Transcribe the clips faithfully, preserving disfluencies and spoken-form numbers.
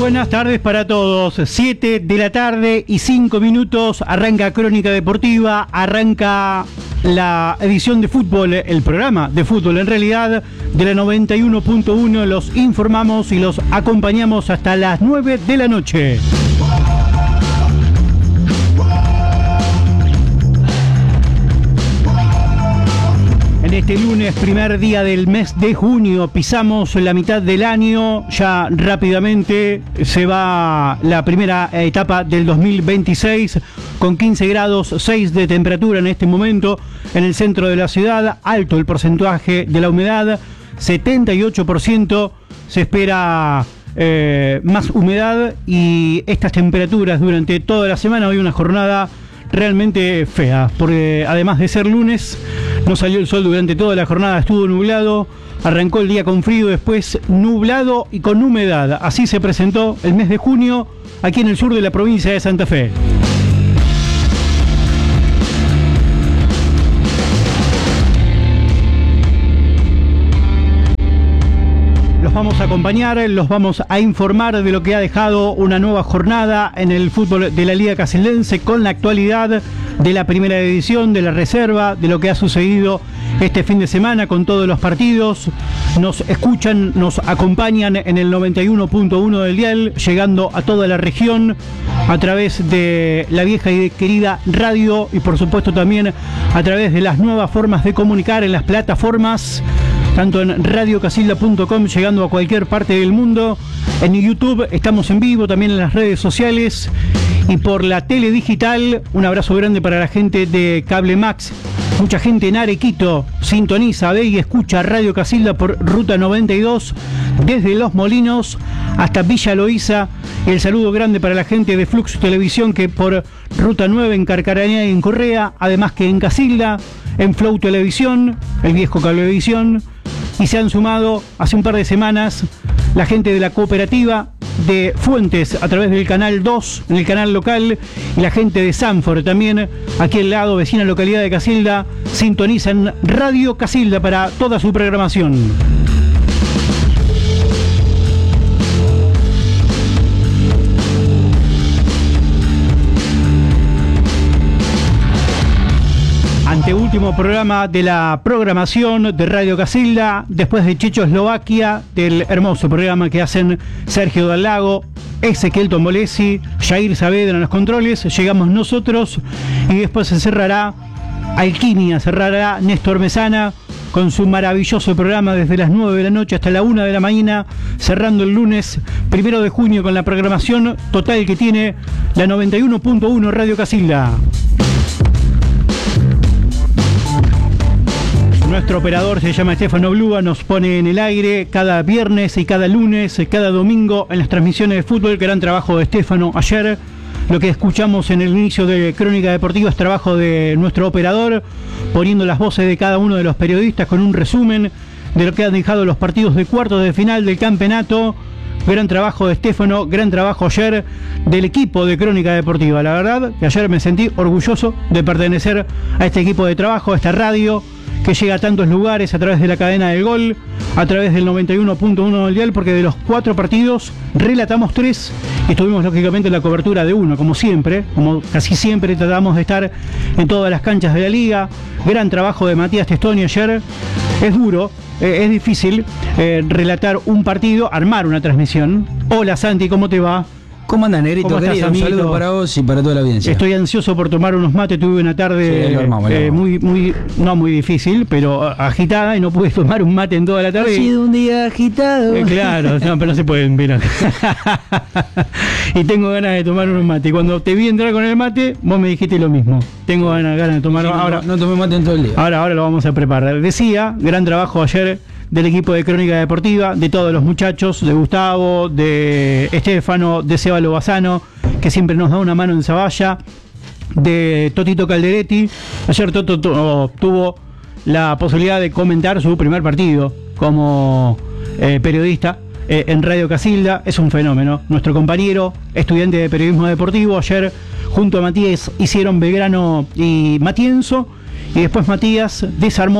buenas tardes para todos. siete de la tarde y cinco minutos. Arranca Crónica Deportiva, arranca la edición de fútbol, el programa de fútbol en realidad, de la noventa y uno punto uno. Los informamos y los acompañamos hasta las nueve de la noche. En este lunes, primer día del mes de junio, pisamos la mitad del año, ya rápidamente se va la primera etapa del dos mil veintiséis, con quince grados seis de temperatura en este momento en el centro de la ciudad, alto el porcentaje de la humedad, setenta y ocho por ciento, se espera eh, más humedad y estas temperaturas durante toda la semana. Hoy una jornada realmente fea, porque además de ser lunes, no salió el sol durante toda la jornada, estuvo nublado, arrancó el día con frío, después nublado y con humedad. Así se presentó el mes de junio aquí en el sur de la provincia de Santa Fe. Los vamos a acompañar, los vamos a informar de lo que ha dejado una nueva jornada en el fútbol de la Liga Casildense, con la actualidad de la primera edición, de la reserva, de lo que ha sucedido este fin de semana con todos los partidos. Nos escuchan, nos acompañan en el noventa y uno punto uno del dial, llegando a toda la región a través de la vieja y querida radio y por supuesto también a través de las nuevas formas de comunicar en las plataformas, tanto en radio casilda punto com, llegando a cualquier parte del mundo. En YouTube estamos en vivo, también en las redes sociales y por la tele digital. Un abrazo grande para la gente de Cable Max. Mucha gente en Arequito sintoniza, ve y escucha Radio Casilda por Ruta noventa y dos, desde Los Molinos hasta Villa Loíza. El saludo grande para la gente de Flux Televisión, que por Ruta nueve en Carcarañá y en Correa, además que en Casilda, en Flow Televisión, el viejo Cablevisión. Y se han sumado hace un par de semanas la gente de la cooperativa de Fuentes a través del canal dos, en el canal local, y la gente de Sanford también, aquí al lado, vecina localidad de Casilda, sintonizan Radio Casilda para toda su programación. Anteúltimo programa de la programación de Radio Casilda, después de Chechoslovaquia, del hermoso programa que hacen Sergio Del Lago, Ezequiel Tombolesi, Jair Saavedra en los controles, llegamos nosotros y después se cerrará Alquimia, cerrará Néstor Mesana con su maravilloso programa desde las nueve de la noche hasta la una de la mañana, cerrando el lunes primero de junio con la programación total que tiene la noventa y uno punto uno Radio Casilda. Nuestro operador se llama Estefano Blúa, nos pone en el aire cada viernes y cada lunes, cada domingo en las transmisiones de fútbol. Gran trabajo de Estefano ayer. Lo que escuchamos en el inicio de Crónica Deportiva es trabajo de nuestro operador, poniendo las voces de cada uno de los periodistas con un resumen de lo que han dejado los partidos de cuartos de final del campeonato. Gran trabajo de Estefano, gran trabajo ayer del equipo de Crónica Deportiva. La verdad que ayer me sentí orgulloso de pertenecer a este equipo de trabajo, a esta radio que llega a tantos lugares a través de la cadena del gol, a través del noventa y uno punto uno del dial, porque de los cuatro partidos relatamos tres y estuvimos lógicamente en la cobertura de uno, como siempre, como casi siempre tratamos de estar en todas las canchas de la liga. Gran trabajo de Matías Testoni ayer. Es duro, eh, es difícil eh, relatar un partido, armar una transmisión. Hola Santi, ¿cómo te va? ¿Cómo andas, Negrito? ¿Cómo estás, querido? Un saludo para vos y para toda la audiencia. Estoy ansioso por tomar unos mates. Tuve una tarde sí, armamos, eh, muy, muy, no muy difícil, pero agitada, y no pude tomar un mate en toda la tarde. Ha sido un día agitado. Eh, claro, no, pero no se pueden ver acá. Y tengo ganas de tomar unos mates. Y cuando te vi entrar con el mate, vos me dijiste lo mismo. Tengo ganas, ganas de tomar. Sí, ahora, no, no tomé mate en todo el día. Ahora, ahora lo vamos a preparar. Decía, gran trabajo ayer del equipo de Crónica Deportiva, de todos los muchachos, de Gustavo, de Estefano, de Seba Lobazano, que siempre nos da una mano en Zavalla, de Totito Calderetti. Ayer Toto to, tuvo la posibilidad de comentar su primer partido como eh, periodista eh, en Radio Casilda. Es un fenómeno. Nuestro compañero, estudiante de periodismo deportivo, ayer junto a Matías hicieron Belgrano y Matienzo, y después Matías desarmó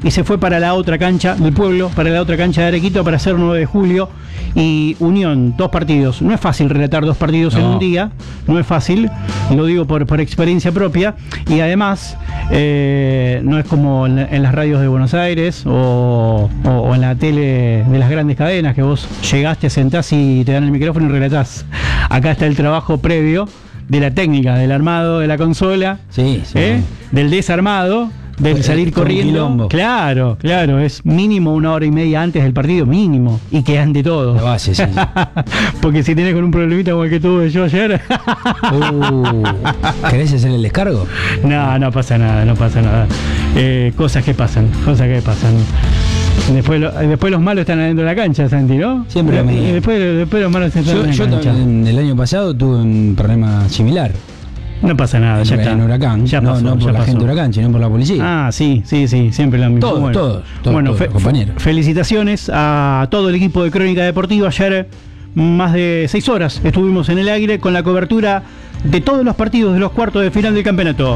y se fue para la otra cancha del pueblo, para la otra cancha de Arequito para hacer nueve de julio y Unión, dos partidos. No es fácil relatar dos partidos no. en un día, no es fácil, lo digo por, por experiencia propia, y además eh, no es como en, en las radios de Buenos Aires o, o, o en la tele de las grandes cadenas que vos llegás, te sentás y te dan el micrófono y relatás. Acá está el trabajo previo de la técnica, del armado de la consola, sí, sí, ¿eh? del desarmado, del pues salir corriendo. Claro, claro, es mínimo una hora y media antes del partido, mínimo, y que ande todo. La base, sí. Porque si tenés con un problemita como el que tuve yo ayer. uh, ¿Querés hacer el descargo? No, no pasa nada, no pasa nada. Eh, cosas que pasan, cosas que pasan. Después, lo, después los malos están adentro de la cancha, Santi, ¿no? Siempre lo mismo. Después, después los malos están yo, en la yo cancha. Yo el año pasado tuve un problema similar. No pasa nada, en, ya está. En Huracán. Ya no, pasó, no por ya la pasó. gente de Huracán, sino por la policía. Ah, sí, sí, sí, siempre lo mismo. Todos, bueno, todos, todos, bueno, todos, fe, compañeros. Felicitaciones a todo el equipo de Crónica Deportiva. Ayer, más de seis horas, estuvimos en el aire con la cobertura de todos los partidos de los cuartos de final del campeonato.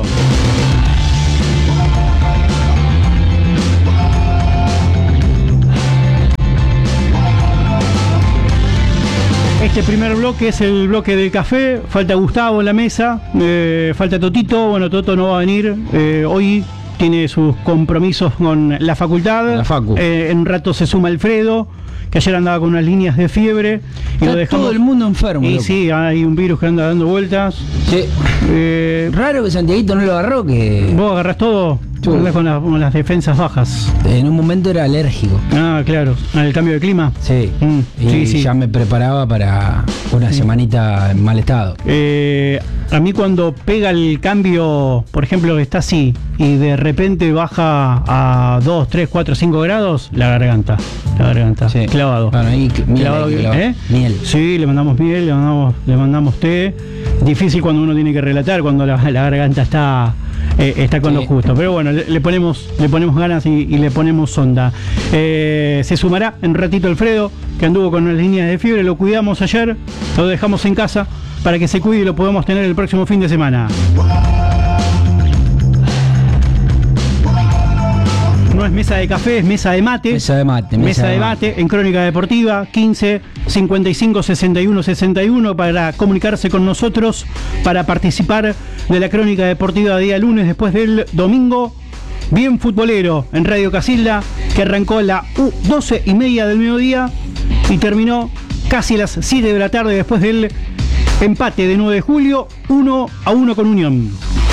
Este primer bloque es el bloque del café. Falta Gustavo en la mesa, eh, falta Totito. Bueno, Toto no va a venir. Eh, hoy tiene sus compromisos con la facultad. La facu. Eh, en un rato se suma Alfredo, que ayer andaba con unas líneas de fiebre. Y Está lo dejamos... todo el mundo enfermo. Y loco. sí, hay un virus que anda dando vueltas. Sí. Eh, Raro que Santiaguito no lo agarró, que ¿Vos agarrás todo? Sí. Andás con, la, con las defensas bajas. en un momento era alérgico. Ah, claro. ¿Al cambio de clima? Sí. Mm, y sí, sí. ya me preparaba para una semanita en mal estado. Eh, a mí cuando pega el cambio, por ejemplo, está así y de repente baja a dos, tres, cuatro, cinco grados, la garganta, la garganta, Sí. clavado. Bueno, ahí, miel, Clavado, ahí, clavado. ¿eh? Miel. Sí, le mandamos miel, le mandamos, le mandamos té. Difícil cuando uno tiene que relatar, cuando la, la garganta está eh, está con Sí. lo justo. Pero bueno, le, le ponemos le ponemos ganas y, y le ponemos onda. Eh, se sumará en un ratito Alfredo, que anduvo con unas líneas de fiebre, lo cuidamos ayer, lo dejamos en casa para que se cuide y lo podamos tener el próximo fin de semana. No es mesa de café, es mesa de mate. Mesa de mate. Mesa, mesa de mate. mate en Crónica Deportiva, quince cincuenta y cinco sesenta y uno sesenta y uno para comunicarse con nosotros, para participar de la Crónica Deportiva día lunes después del domingo. Bien futbolero en Radio Casilda, que arrancó a las doce y media del mediodía y terminó casi a las siete de la tarde después del empate de nueve de julio, uno a uno con Unión.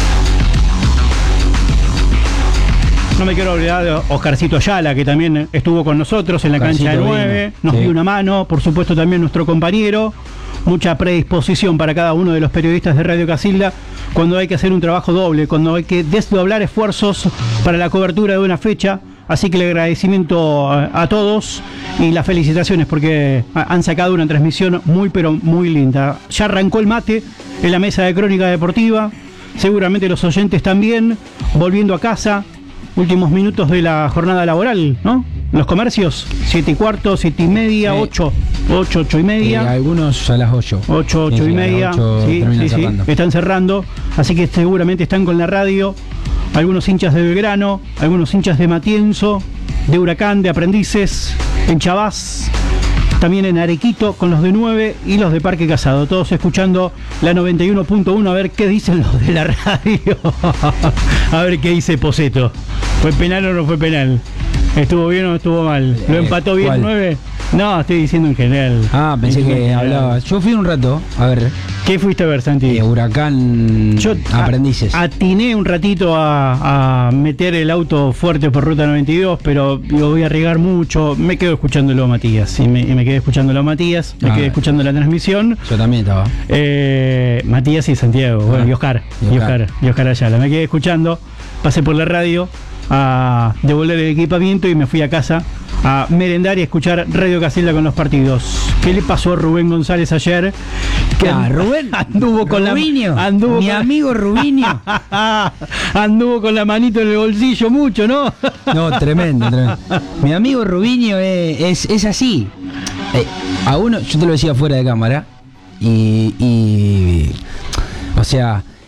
No me quiero olvidar de Oscarcito Ayala, que también estuvo con nosotros en la Oscarcito cancha de nueve, vino. nos Sí. dio una mano, por supuesto también nuestro compañero, mucha predisposición para cada uno de los periodistas de Radio Casilda cuando hay que hacer un trabajo doble, cuando hay que desdoblar esfuerzos para la cobertura de una fecha. Así que el agradecimiento a, a todos y las felicitaciones porque han sacado una transmisión muy pero muy linda. Ya arrancó el mate en la mesa de Crónica Deportiva, seguramente los oyentes también, volviendo a casa. Últimos minutos de la jornada laboral, ¿no? Los comercios, siete y cuarto, siete y media, Sí. ocho, ocho, ocho y media. Eh, algunos a las ocho. Ocho, ocho Sí, y sí, media. a las ocho Sí, terminan sí, sí. cerrando. Están cerrando. Así que seguramente están con la radio. Algunos hinchas de Belgrano, algunos hinchas de Matienzo, de Huracán, de Aprendices, en Chavás, también en Arequito con los de nueve y los de Parque Casado. Todos escuchando la noventa y uno punto uno a ver qué dicen los de la radio. A ver qué dice Poseto. ¿Fue penal o no fue penal? ¿Estuvo bien o no estuvo mal? ¿Lo empató bien ¿cuál? nueve? No, estoy diciendo en general. Ah, pensé Diciendo en que general. hablaba. Yo fui un rato, a ver, ¿Qué fuiste a ver, Santi? eh, Huracán Yo Aprendices. a- atiné un ratito a, a meter el auto fuerte por Ruta noventa y dos, pero lo voy a arriesgar mucho. Me quedo escuchándolo a Matías. Y me, y me quedé escuchándolo a Matías. Me Ah, quedé escuchando la transmisión. Yo también estaba. Eh, Matías y Santiago. Bueno, Ah, y Oscar. y Y Oscar. Oscar, y Oscar Ayala. Me quedé escuchando. Pasé por la radio a devolver el equipamiento y me fui a casa a merendar y a escuchar Radio Casilda con los partidos. ¿Qué le pasó a Rubén González ayer? Que Ah, and- Rubén. anduvo con Rubinho, la anduvo mi con- amigo Rubinho. anduvo con la manito en el bolsillo mucho, ¿no? No, tremendo, tremendo. Mi amigo Rubinho es, es, es así. Eh, a uno, yo te lo decía fuera de cámara, y, y o sea,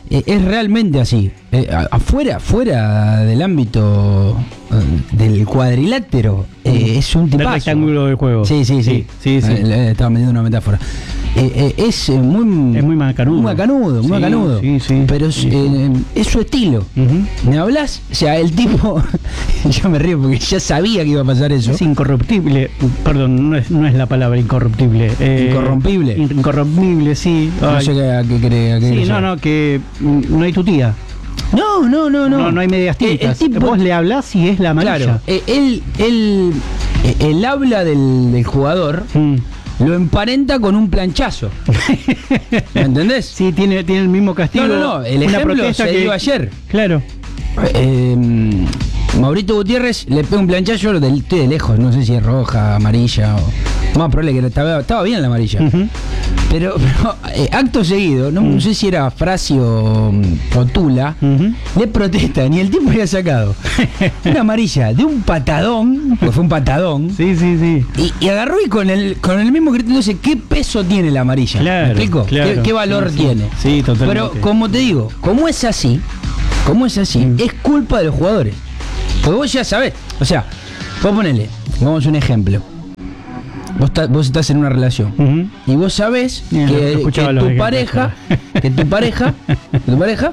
eh, es realmente así. Eh, afuera, fuera del ámbito eh, del cuadrilátero, eh, es un tipazo. Del rectángulo del juego. Sí, sí, sí. sí, sí, sí. Eh, estaba metiendo una metáfora. Eh, eh, es eh, muy, es muy macanudo. Muy macanudo, muy sí, macanudo. Sí, sí, pero es, sí, eh, es su estilo. Uh-huh. ¿Me hablas? O sea, el tipo. Yo me río porque ya sabía que iba a pasar eso. Es incorruptible. Perdón, no es, no es la palabra incorruptible. Eh, Incorrompible. Incorrompible, sí. No Ay. sé qué, a qué cree. Sí, no, no, que mm, no hay tu tía. No, no, no, no. No, no hay medias tintas. El tipo, vos le hablás y es la amarilla. Claro, eh, él, él, eh, él habla del, del jugador. Mm. Lo emparenta con un planchazo. ¿Me entendés? Sí, tiene, tiene el mismo castigo. No, no, no. El Una ejemplo protesta se que dio ayer. Claro. Eh, Maurito Gutiérrez le pega un planchazo de, de lejos. No sé si es roja, amarilla o... Más probable que estaba, estaba bien la amarilla. Uh-huh. Pero, pero eh, acto seguido, no, no sé si era Frasio o, o Tula, uh-huh. le protestan y el tipo había sacado una amarilla de un patadón, porque fue un patadón. Sí, sí, sí. Y, y agarró y con el con el mismo criterio dice, ¿qué peso tiene la amarilla? Claro, ¿Me explico? claro. ¿Qué, qué valor sí, tiene? Sí, totalmente. Pero como te digo, como es así, como es así, mm. es culpa de los jugadores. Porque vos ya sabés, o sea, vos ponele, vamos a un ejemplo. Vos, ta, vos estás en una relación uh-huh. y vos sabés yeah, que, que tu pareja, que tu pareja, que tu pareja,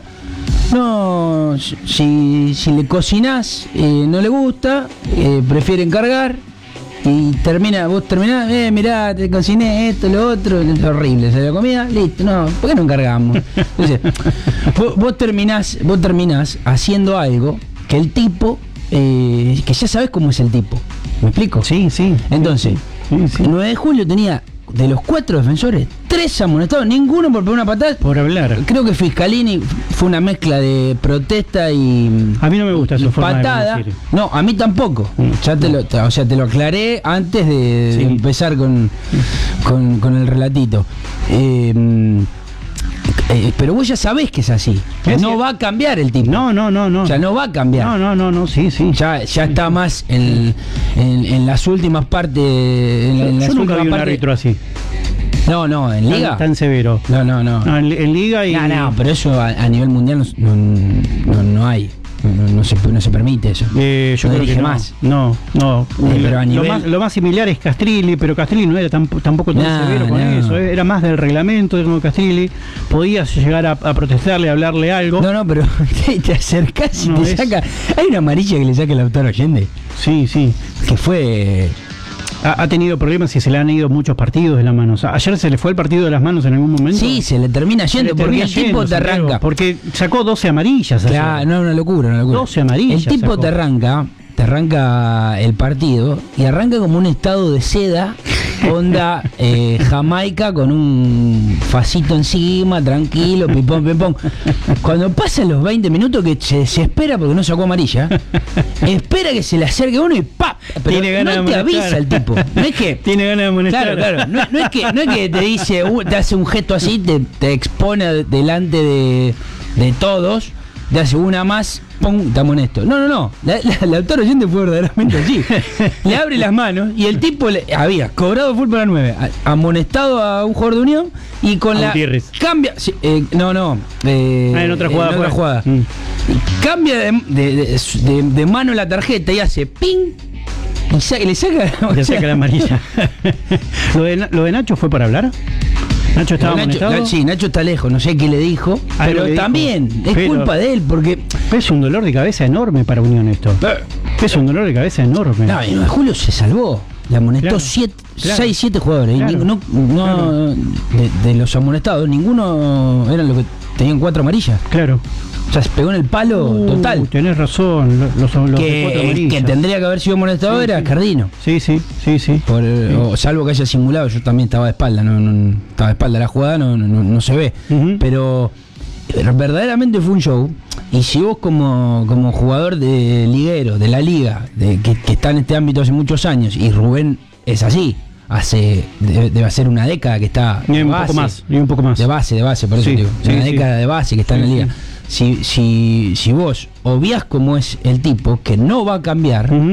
no, si, si le cocinás eh, no le gusta, eh, prefiere encargar y termina, vos terminás, eh, mirá, te cociné esto, lo otro, es horrible, se la comida, listo, no, ¿por qué no encargamos? Entonces, vos, vos terminás, vos terminás haciendo algo que el tipo, eh, que ya sabés cómo es el tipo, ¿me explico? Sí, sí. Entonces, sí, sí. el nueve de julio tenía de los cuatro defensores, tres amonestados, ninguno por pegar una patada. Por hablar. Creo que Fiscalini fue una mezcla de protesta y a mí no me gusta su forma patada. de decir. No, a mí tampoco. Mm. Ya te lo, o sea, te lo aclaré antes de, sí. de empezar con, con, con el relatito. Eh, Eh, pero vos ya sabés que es así. Que no va a cambiar el tipo. No, no, no, no. O sea, no va a cambiar. No, no, no, no, sí, sí. Ya, ya está más en, en, en las últimas partes. En, yo en las yo nunca vi un partes. árbitro así. No, no, en Liga. Tan, tan severo. No, no, no. no en, en Liga y. No, no, pero eso a, a nivel mundial no, no, no hay. No, no, se, no se permite eso. Eh, yo no creo que no. más. No, no. Eh, pero a nivel... lo, más, lo más similar es Castrilli, pero Castrilli no era tan, tampoco tan no, severo con no. eso. Eh. Era más del reglamento de como Castrilli. Podías llegar a, a protestarle, a hablarle algo. No, no, pero te, te acercás y no, te es... saca. Hay una amarilla que le saca el autor Allende. Sí, sí. Que fue. Ha, ha tenido problemas y se le han ido muchos partidos de las manos. Ayer se le fue el partido de las manos en algún momento. Sí, se le termina yendo le porque el tipo yendo, te arranca. Porque sacó doce amarillas. Claro, no, una locura, una locura. doce amarillas. El tipo sacó. te arranca, te arranca el partido y arranca como un estado de seda, onda eh, Jamaica con un facito encima, tranquilo, pipón, pipón. Cuando pasan los veinte minutos que se desespera porque no sacó amarilla, espera que se le acerque uno y ¡pap! Pero tiene no te avisa el tipo. No es que tiene ganas de amonestar. Claro, claro. No, no, es que, no es que te dice, uh, te hace un gesto así, te, te expone delante de, de todos, te hace una más, ¡pum! Te amonesto. No, no, no. La, la, la autor oyente fue verdaderamente así. Le abre las manos y el tipo le, había cobrado full para nueve, amonestado a un jugador de Unión y con a la. Gutiérrez. Cambia. Sí, eh, no, no. Eh, ah, en otra jugada. En otra jugada. Mm. Cambia de, de, de, de, de mano la tarjeta y hace ¡ping! Y, sa y le saca, le saca la amarilla. ¿Lo, de, ¿Lo de Nacho fue para hablar? Nacho estaba Nacho, amonestado. Sí, Nacho está lejos, no sé qué le dijo. Algo pero le también dijo. es pero, culpa de él, porque. Es un dolor de cabeza enorme para Unión esto. Es un dolor de cabeza enorme. No, en Julio se salvó. Le amonestó seis, siete jugadores. Claro, y no, no, claro. de, de los amonestados, ninguno eran los que tenían cuatro amarillas. Claro. O sea, se pegó en el palo uh, total. Tenés razón, los, los, los que, que tendría que haber sido amonestado sí, era sí. Cardino. Sí, sí, sí, sí. Por, sí. O, salvo que haya simulado, yo también estaba de espalda, no, no estaba de espalda la jugada, no, no, no, no se ve. Uh-huh. Pero verdaderamente fue un show. Y si vos como, como jugador de liguero, de la liga, de, que, que está en este ámbito hace muchos años, y Rubén es así, hace debe, debe ser una década que está de un base, poco más, y un poco más. De base, de base, por eso sí, digo, sí, una sí. década de base que está sí, en la liga. Si, si, si vos obviás cómo es el tipo, que no va a cambiar, uh-huh.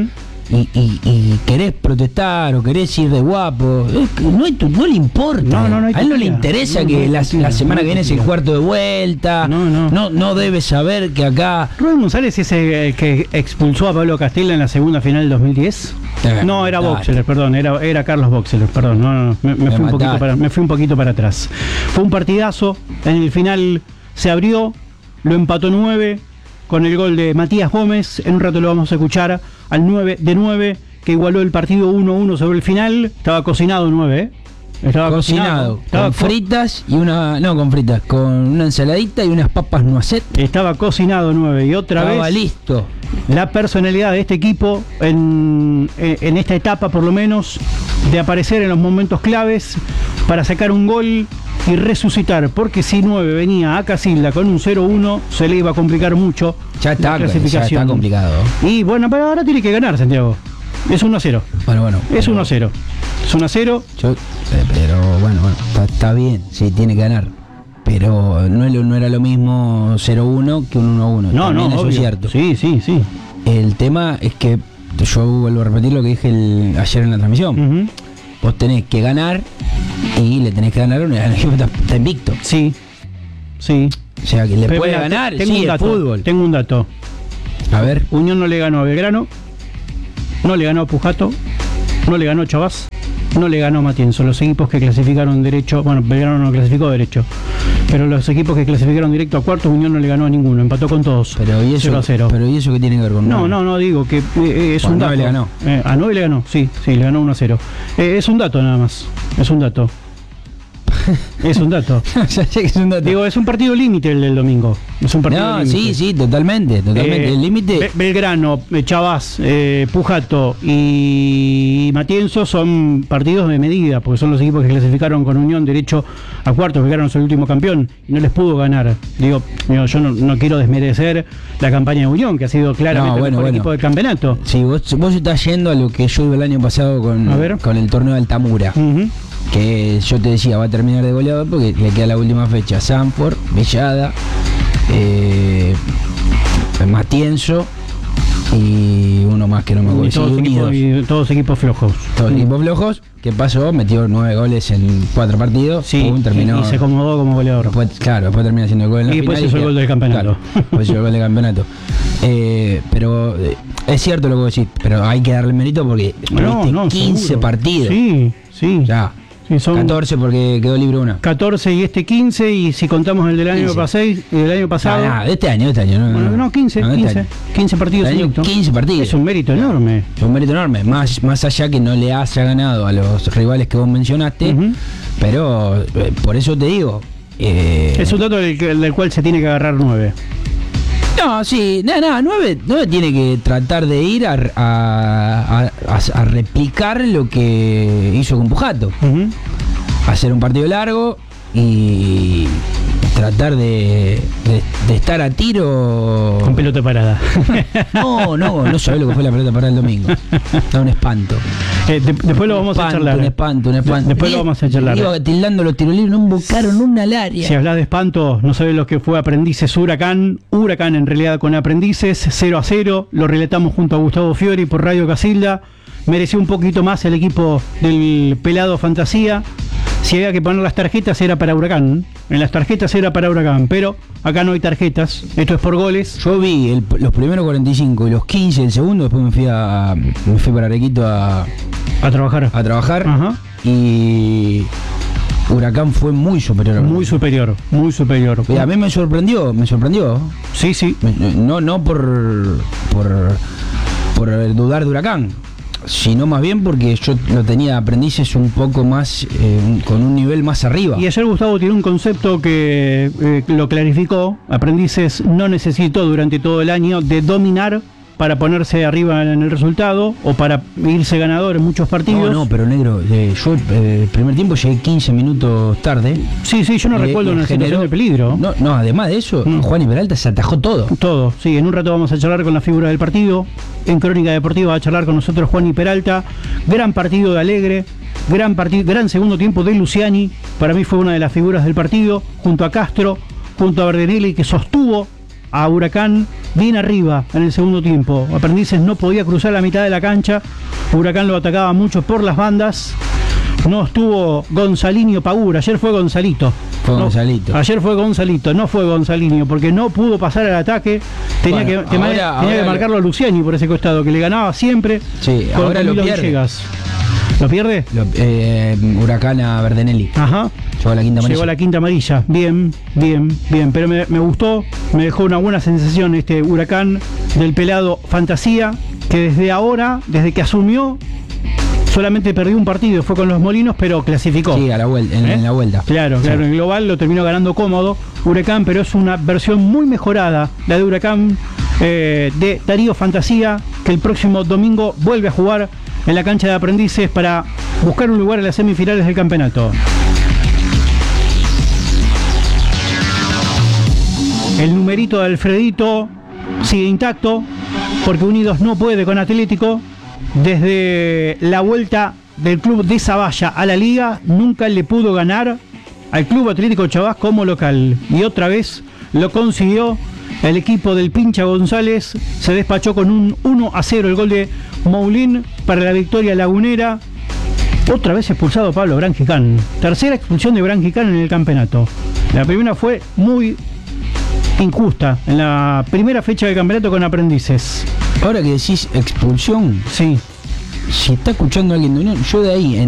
y, y, y querés protestar o querés ir de guapo, es que no, hay tu- no le importa. No, no, no hay a él no le tutela. interesa No, que no hay la, tutela, la semana no hay que viene es el tutela. cuarto de vuelta. No, no. no, no debe saber que acá. ¿Rubén González es el que expulsó a Pablo Castilla en la segunda final del dos mil diez? Eh, No, era dale. Boxeler, perdón, era, era Carlos Boxeler, perdón, no, no, no, me, me Me fui un poquito mataste. para, me fui un poquito para atrás. Fue un partidazo, en el final se abrió, lo empató nueve con el gol de Matías Gómez, en un rato lo vamos a escuchar, al nueve de nueve, que igualó el partido uno uno sobre el final, estaba cocinado nueve, ¿eh? Estaba Cocinado, estaba con co- fritas y una. No, con fritas, con una ensaladita y unas papas noisette. Estaba cocinado nueve y otra Estaba vez listo. la personalidad de este equipo en, en esta etapa por lo menos de aparecer en los momentos claves para sacar un gol y resucitar, porque si nueve venía a Casilda con un cero uno se le iba a complicar mucho Ya está, la ya clasificación. está complicado. Y bueno, pero ahora tiene que ganar Santiago, es uno a cero, Bueno, bueno. es pero- uno a cero, es uno a cero. Yo, eh, pero bueno, bueno, está, está bien, sí, tiene que ganar. Pero no, es lo- no era lo mismo cero uno que un uno uno. No, También no, eso obvio. es cierto. Sí, sí, sí. El tema es que yo vuelvo a repetir lo que dije el- ayer en la transmisión. Ujú. Vos tenés que ganar y le tenés que ganar a un equipo que está, está invicto. Sí, sí. O sea, que le Pero puede mira, ganar, tengo sí, un el dato, fútbol. Tengo un dato. A ver, Unión no le ganó a Belgrano, no le ganó a Pujato, no le ganó a Chavás, no le ganó a Matienzo. Los equipos que clasificaron derecho, bueno, Belgrano no clasificó derecho, pero los equipos que clasificaron directo a cuartos, Unión no le ganó a ninguno, empató con todos. pero ¿y eso, cero a cero. pero ¿y eso qué tiene que ver con No, nueve? no, no, digo que eh, es Bueno, un dato. nueve le ganó. Eh, a nueve le ganó, sí, sí, le ganó uno a cero. Eh, es un dato nada más, es un dato. Es un dato. Ya sé que es un dato. Digo, es un partido límite el del domingo. Es un partido No, límite. sí, sí, totalmente, totalmente. Eh, el límite. Be- Belgrano, eh, Chavás, eh, Pujato y Matienzo son partidos de medida, porque son los equipos que clasificaron con Unión derecho a cuartos. Belgrano es el último campeón y no les pudo ganar. Digo, digo, yo no, no quiero desmerecer la campaña de Unión, que ha sido claramente No, bueno, el mejor bueno. equipo del campeonato. Sí, vos, vos estás yendo a lo que yo iba el año pasado con, A ver. con el torneo de Altamura. Ujú. Que yo te decía, va a terminar de goleador porque le queda la última fecha. Sanford, Villada, eh, Matienzo y uno más que no me acuerdo. Y Sí, todos, equipos, Unidos. y todos equipos flojos. Todos Mm. equipos flojos. ¿Qué pasó? Metió nueve goles en cuatro partidos. Sí, pum, terminó. y, y se acomodó como goleador. Después, claro, después termina haciendo el gol en la Y después final hizo el queda- gol del campeonato. Claro, después hizo el gol del campeonato. Eh, pero eh, es cierto lo que vos decís, pero hay que darle mérito porque No, tuviste no, quince seguro. partidos. Sí, sí. Ya. Sí, son catorce porque quedó libre una. catorce y este quince, y si contamos el del año, quince. pasado, el año pasado. Ah, de este año, de este año. No, Bueno, no, quince, No, de este quince, año. quince partidos Este año, invictos. quince partidos. Es un mérito enorme. Es un mérito enorme. Más, más allá que no le haya ganado a los rivales que vos mencionaste, Ujú. pero eh, por eso te digo. eh, Es un dato del, que- del cual se tiene que agarrar nueve. No, sí, nada, nada, nueve, nueve tiene que tratar de ir a, a, a- a- a replicar lo que hizo con Pujato. Ujú. Hacer un partido largo y tratar de, de- de estar a tiro. Con pelota parada. No, no, no sabés lo que fue la pelota para el domingo. Da un espanto. Eh, de- después lo vamos un a espanto, charlar. Un espanto, un espanto. De- después lo vamos a charlar. Iba tildando los tiros libres, no invocaron una al área. Si hablas de espanto, no sabes lo que fue Aprendices Huracán. Huracán en realidad con Aprendices, cero a cero. Lo relatamos junto a Gustavo Fiori por Radio Casilda. Mereció un poquito más el equipo del Pelado Fantasía. Si había que poner las tarjetas era para Huracán. En las tarjetas era para Huracán, pero acá no hay tarjetas. Esto es por goles. Yo vi el- los primeros cuarenta y cinco y los quince del segundo, después me fui a me fui para Arequito a, A trabajar. a trabajar Ajá. y Huracán fue muy superior. Muy superior, muy superior. Y a mí me sorprendió, me sorprendió. Sí, sí. Me- No, no por, por por dudar de Huracán, sino más bien porque yo lo tenía Aprendices un poco más eh, un- con un nivel más arriba. Y ayer Gustavo tiene un concepto que eh, lo clarificó. Aprendices no necesitó durante todo el año de dominar para ponerse arriba en el resultado o para irse ganador en muchos partidos. No, no, pero negro, eh, yo eh, el primer tiempo llegué quince minutos tarde. Sí, sí, yo no Eh, recuerdo y una generó- situación de peligro. No, no, además de eso, Mm. Juan y Peralta se atajó todo. Todo, sí, en un rato vamos a charlar con la figura del partido. En Crónica Deportiva va a charlar con nosotros Juan y Peralta. Gran partido de Alegre, gran partido, gran segundo tiempo de Luciani. Para mí fue una de las figuras del partido, junto a Castro, junto a Verdenelli, que sostuvo a Huracán bien arriba en el segundo tiempo. Aprendices no podía cruzar la mitad de la cancha, Huracán lo atacaba mucho por las bandas. No estuvo Gonzalinho Pagura, ayer fue Gonzalito. Fue no, Gonzalito. Ayer fue Gonzalito, no fue Gonzalinho, porque no pudo pasar al ataque. Tenía, Bueno, que, que, ahora- tenía ahora que lo- marcarlo a Luciani por ese costado, que le ganaba siempre. Sí, con ahora lo Camilo pierde. Villegas. ¿Lo pierde? Lo- eh, Huracán a Verdenelli. Ajá. Llegó a la quinta amarilla. Llegó a la quinta amarilla. Bien, bien, bien. Pero me, me gustó, me dejó una buena sensación este Huracán del pelado Fantasía, que desde ahora, desde que asumió, solamente perdió un partido, fue con los Molinos, pero clasificó. Sí, a la vuelta, en, ¿Eh? en la vuelta. Claro, claro, Sí. en global lo terminó ganando cómodo Huracán, pero es una versión muy mejorada, la de Huracán, eh, de Darío Fantasía, que el próximo domingo vuelve a jugar en la cancha de Aprendices para buscar un lugar en las semifinales del campeonato. El numerito de Alfredito sigue intacto, porque Unidos no puede con Atlético. Desde la vuelta del club de Zavalla a la liga, nunca le pudo ganar al Club Atlético Chavás como local. Y otra vez lo consiguió el equipo del Pincha González. Se despachó con un uno a cero el gol de Moulín para la victoria lagunera. Otra vez expulsado Pablo Branjicán. Tercera expulsión de Branjicán en el campeonato. La primera fue muy injusta en la primera fecha del campeonato con Aprendices. Ahora que decís expulsión, Sí. si está escuchando alguien de Unión, yo de ahí, en